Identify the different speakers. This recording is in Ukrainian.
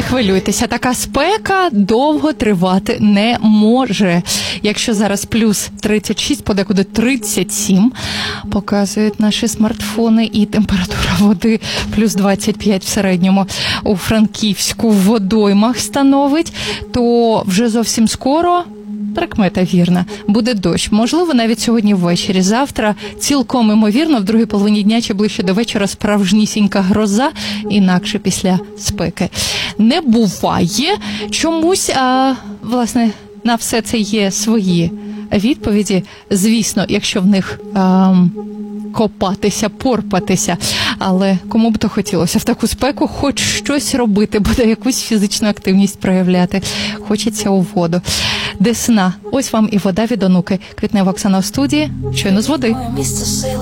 Speaker 1: хвилюйтеся, така спека довго тривати не може. Якщо зараз плюс 36, подекуди 37, показують наші смартфони, і температура води плюс 25 в середньому у Франківську в водоймах становить, то вже зовсім скоро... Прикмета вірна. Буде дощ. Можливо, навіть сьогодні ввечері. Завтра цілком імовірно, в другій половині дня чи ближче до вечора справжнісінька гроза, інакше після спеки. Не буває чомусь, власне, на все це є свої відповіді. Звісно, якщо в них копатися, порпатися. Але кому б то хотілося в таку спеку хоч щось робити, буде якусь фізичну активність проявляти. Хочеться у воду. Десна. Ось вам і вода від онуки. Квітнева Оксана в студії. Щойно з води.